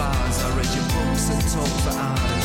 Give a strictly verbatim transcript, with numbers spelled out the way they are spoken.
bars. I read your books and talk for hours.